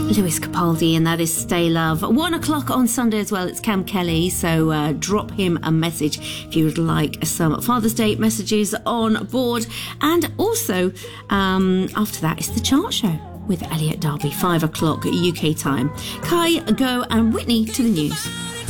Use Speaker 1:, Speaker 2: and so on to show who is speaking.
Speaker 1: Lewis Capaldi, and that is Stay Love. 1 o'clock on Sunday as well, it's Cam Kelly, so drop him a message if you would like some Father's Day messages on board. And also, after that, it's the Chart Show with Elliot Darby, 5 o'clock UK time. Kai, Go and Whitney to the news.